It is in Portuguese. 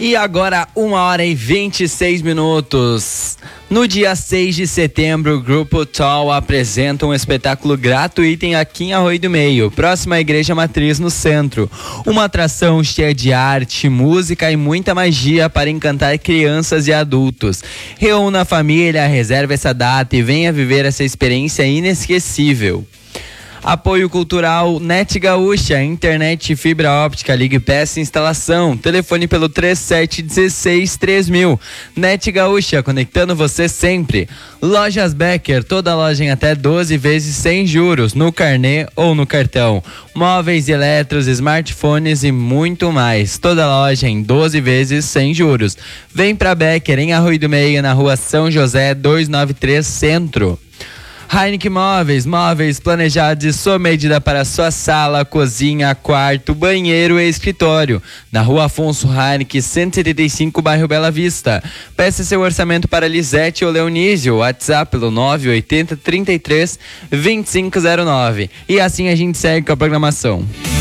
E agora 1h26. No dia 6 de setembro, o Grupo Tall apresenta um espetáculo gratuito aqui em Arroio do Meio, próximo à Igreja Matriz no centro. Uma atração cheia de arte, música e muita magia para encantar crianças e adultos. Reúna a família, reserve essa data e venha viver essa experiência inesquecível. Apoio cultural NET Gaúcha, internet e fibra óptica, ligue, peça e instalação. Telefone pelo 3716-3000. NET Gaúcha, conectando você sempre. Lojas Becker, toda loja em até 12 vezes sem juros, no carnê ou no cartão. Móveis, eletros, smartphones e muito mais. Toda loja em 12 vezes sem juros. Vem pra Becker, em Arroio do Meio, na rua São José 293 Centro. Heineken móveis planejados e sua medida para sua sala, cozinha, quarto, banheiro e escritório. Na rua Afonso Heineken, 175, bairro Bela Vista. Peça seu orçamento para Lisete ou Leonísio, WhatsApp pelo 980 33 2509. E assim a gente segue com a programação.